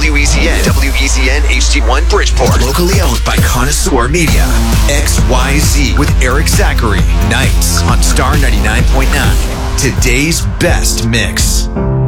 WEZN, WEZN HD1 Bridgeport. Locally owned by Connoisseur Media. XYZ with Eric Zachary. Nights on Star 99.9. Today's best mix.